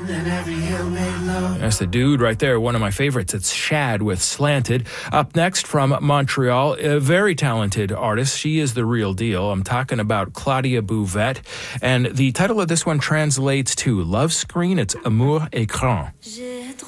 That's the dude right there, one of my favorites. It's Shad with Slanted. Up next from Montreal, a very talented artist. She is the real deal. I'm talking about Claudia Bouvette. And the title of this one translates to Love Screen. It's Amour Écran.